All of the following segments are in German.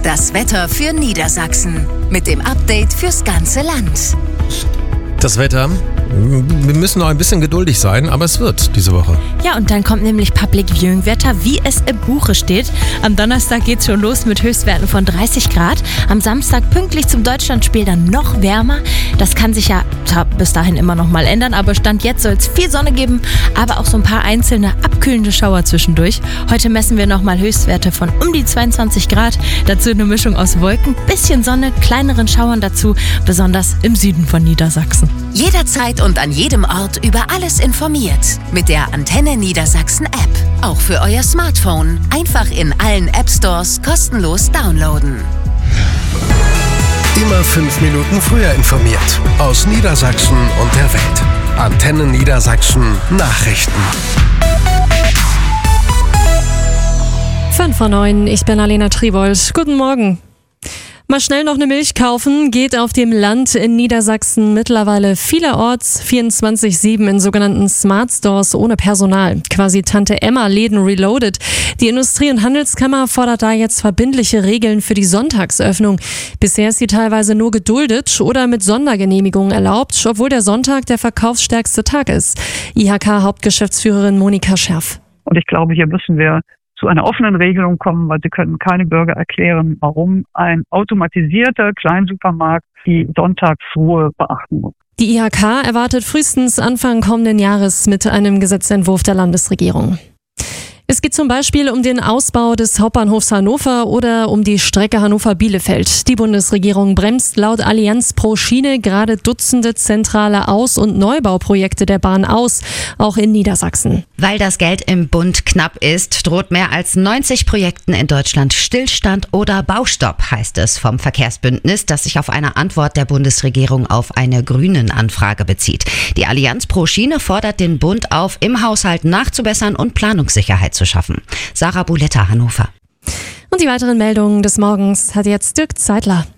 Das Wetter für Niedersachsen mit dem Update fürs ganze Land. Das Wetter, wir müssen noch ein bisschen geduldig sein, aber es wird diese Woche. Ja, und dann kommt nämlich Public Viewing Wetter, wie es im Buche steht. Am Donnerstag geht's schon los mit Höchstwerten von 30 Grad. Am Samstag pünktlich zum Deutschlandspiel dann noch wärmer. Das kann sich ja bis dahin immer noch mal ändern, aber Stand jetzt soll es viel Sonne geben, aber auch so ein paar einzelne abkühlende Schauer zwischendurch. Heute messen wir noch mal Höchstwerte von um die 22 Grad. Dazu eine Mischung aus Wolken, bisschen Sonne, kleineren Schauern dazu, besonders im Süden von Niedersachsen. Jederzeit und an jedem Ort über alles informiert. Mit der Antenne Niedersachsen App. Auch für euer Smartphone. Einfach in allen App Stores kostenlos downloaden. Immer 5 Minuten früher informiert. Aus Niedersachsen und der Welt. Antenne Niedersachsen Nachrichten. 5:09, ich bin Alena Tribold. Guten Morgen. Mal schnell noch eine Milch kaufen, geht auf dem Land in Niedersachsen mittlerweile vielerorts 24/7 in sogenannten Smart Stores ohne Personal. Quasi Tante Emma Läden reloaded. Die Industrie- und Handelskammer fordert da jetzt verbindliche Regeln für die Sonntagsöffnung. Bisher ist sie teilweise nur geduldet oder mit Sondergenehmigungen erlaubt, obwohl der Sonntag der verkaufsstärkste Tag ist. IHK-Hauptgeschäftsführerin Monika Scherf. Und ich glaube, hier müssen wir zu einer offenen Regelung kommen, weil sie können keine Bürger erklären, warum ein automatisierter Kleinsupermarkt die Sonntagsruhe beachten muss. Die IHK erwartet frühestens Anfang kommenden Jahres mit einem Gesetzentwurf der Landesregierung. Es geht zum Beispiel um den Ausbau des Hauptbahnhofs Hannover oder um die Strecke Hannover-Bielefeld. Die Bundesregierung bremst laut Allianz pro Schiene gerade Dutzende zentrale Aus- und Neubauprojekte der Bahn aus, auch in Niedersachsen. Weil das Geld im Bund knapp ist, droht mehr als 90 Projekten in Deutschland Stillstand oder Baustopp, heißt es vom Verkehrsbündnis, das sich auf eine Antwort der Bundesregierung auf eine Grünen-Anfrage bezieht. Die Allianz pro Schiene fordert den Bund auf, im Haushalt nachzubessern und Planungssicherheit zu schaffen. Sarah Buletta, Hannover. Und die weiteren Meldungen des Morgens hat jetzt Dirk Zeitler.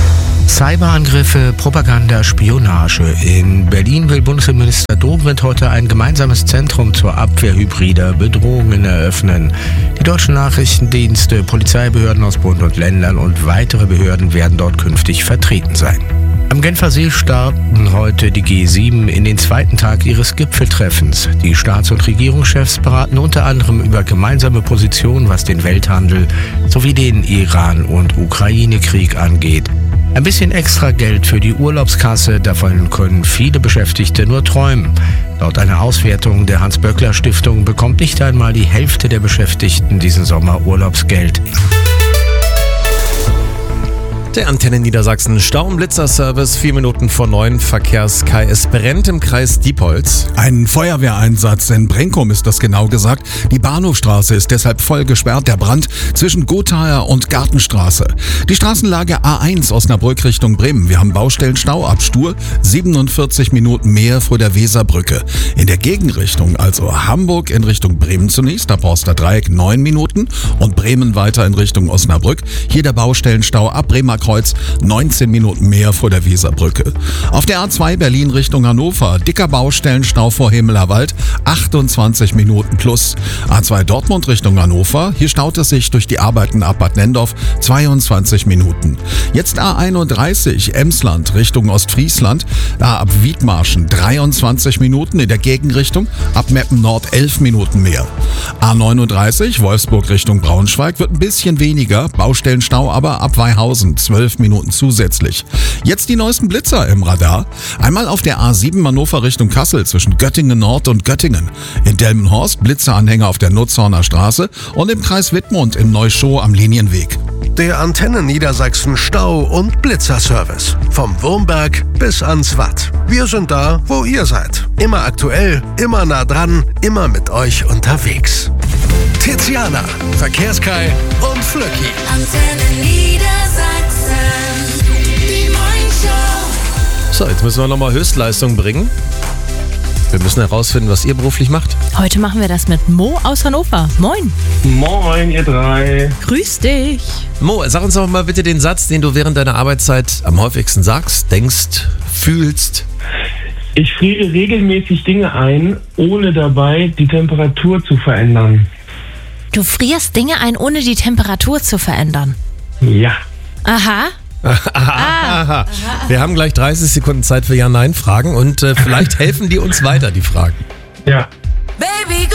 Cyberangriffe, Propaganda, Spionage. In Berlin will Bundesinnenminister Dobrindt heute ein gemeinsames Zentrum zur Abwehr hybrider Bedrohungen eröffnen. Die deutschen Nachrichtendienste, Polizeibehörden aus Bund und Ländern und weitere Behörden werden dort künftig vertreten sein. Am Genfer See starten heute die G7 in den zweiten Tag ihres Gipfeltreffens. Die Staats- und Regierungschefs beraten unter anderem über gemeinsame Positionen, was den Welthandel sowie den Iran- und Ukraine-Krieg angeht. Ein bisschen extra Geld für die Urlaubskasse, davon können viele Beschäftigte nur träumen. Laut einer Auswertung der Hans-Böckler-Stiftung bekommt nicht einmal die Hälfte der Beschäftigten diesen Sommer Urlaubsgeld. Der Antenne Niedersachsen Stau- und Blitzer-Service, 4 Minuten vor 9, Verkehrs-Kai. Es brennt im Kreis Diepholz. Ein Feuerwehreinsatz in Brenkum ist das genau gesagt. Die Bahnhofstraße ist deshalb voll gesperrt. Der Brand zwischen Gothaer und Gartenstraße. Die Straßenlage A1 Osnabrück Richtung Bremen. Wir haben Baustellenstau ab Stur, 47 Minuten mehr vor der Weserbrücke. In der Gegenrichtung, also Hamburg in Richtung Bremen zunächst, ab Horster Dreieck 9 Minuten und Bremen weiter in Richtung Osnabrück. Hier der Baustellenstau ab Bremer Kreuz, 19 Minuten mehr vor der Weserbrücke. Auf der A2 Berlin Richtung Hannover, dicker Baustellenstau vor Himmelerwald, 28 Minuten plus. A2 Dortmund Richtung Hannover, hier staut es sich durch die Arbeiten ab Bad Nendorf, 22 Minuten. Jetzt A31 Emsland Richtung Ostfriesland, da ab Wiedmarschen 23 Minuten, in der Gegenrichtung ab Meppen Nord 11 Minuten mehr. A39 Wolfsburg Richtung Braunschweig wird ein bisschen weniger, Baustellenstau aber ab Weihausen 12 Minuten zusätzlich. Jetzt die neuesten Blitzer im Radar. Einmal auf der A7 Hannover Richtung Kassel zwischen Göttingen Nord und Göttingen. In Delmenhorst Blitzeranhänger auf der Nutzhorner Straße und im Kreis Wittmund im Neuschow am Linienweg. Der Antenne Niedersachsen Stau- und Blitzerservice. Vom Wurmberg bis ans Watt. Wir sind da, wo ihr seid. Immer aktuell, immer nah dran, immer mit euch unterwegs. Tiziana, Verkehrskai und Flöcki. Antenne Niedersachsen. Die Morningshow. So, jetzt müssen wir nochmal Höchstleistung bringen. Wir müssen herausfinden, was ihr beruflich macht. Heute machen wir das mit Mo aus Hannover. Moin. Moin, ihr drei. Grüß dich. Mo, sag uns doch mal bitte den Satz, den du während deiner Arbeitszeit am häufigsten sagst, denkst, fühlst. Ich friere regelmäßig Dinge ein, ohne dabei die Temperatur zu verändern. Du frierst Dinge ein, ohne die Temperatur zu verändern. Ja. Aha. Aha. Wir haben gleich 30 Sekunden Zeit für Ja-Nein-Fragen und vielleicht helfen die uns weiter, die Fragen. Ja. Baby,